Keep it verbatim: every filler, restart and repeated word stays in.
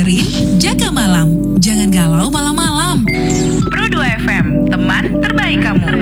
dengerin Jaga Malam. Jangan galau malam-malam. Pro dua F M, teman terbaik kamu.